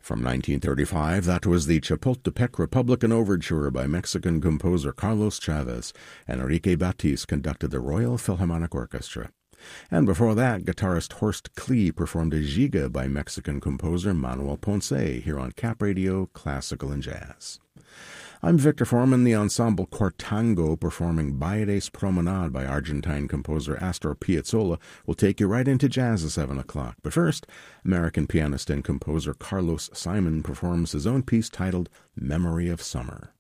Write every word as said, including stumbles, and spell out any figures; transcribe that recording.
From nineteen thirty-five, that was the Chapultepec Republican Overture by Mexican composer Carlos Chavez, and Enrique Baptiste conducted the Royal Philharmonic Orchestra. And before that, guitarist Horst Klee performed a giga by Mexican composer Manuel Ponce here on Cap Radio Classical and Jazz. I'm Victor Foreman, the ensemble Quartango performing Bailes Promenade by Argentine composer Astor Piazzolla will take you right into jazz at seven o'clock. But first, American pianist and composer Carlos Simon performs his own piece titled Memory of Summer.